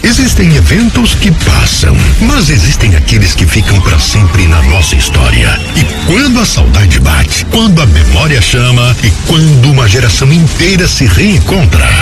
Existem eventos que passam, mas existem aqueles que ficam para sempre na nossa história. E quando a saudade bate, quando a memória chama e quando uma geração inteira se reencontra,